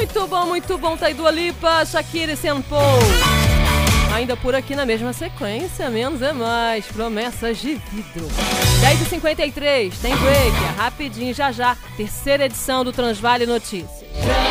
Muito bom, tá aí Dua Lipa, Shakira e Sean Paul. Ainda por aqui na mesma sequência, menos é mais, Promessas de Vidro. 10h53, tem break, é rapidinho, já, terceira edição do Transvale Notícias.